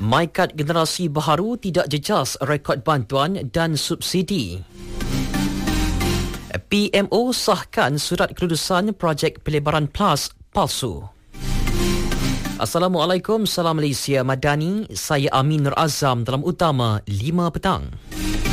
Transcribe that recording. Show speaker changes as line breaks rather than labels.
MyKad generasi baharu tidak jejas rekod bantuan dan subsidi. PMO sahkan surat kelulusan projek pelebaran PLAS palsu. Assalamualaikum, salam Malaysia Madani. Saya Amin Nur Azam dalam Utama 5 petang.